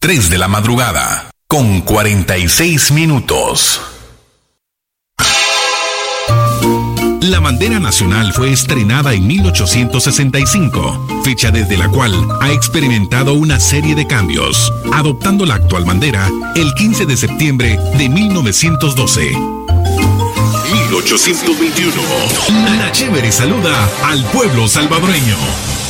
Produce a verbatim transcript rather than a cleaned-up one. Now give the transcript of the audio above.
tres de la madrugada, con cuarenta y seis minutos. La bandera nacional fue estrenada en mil ochocientos sesenta y cinco, fecha desde la cual ha experimentado una serie de cambios, adoptando la actual bandera el quince de septiembre de mil novecientos doce. mil ochocientos veintiuno. La Chévere saluda al pueblo salvadoreño.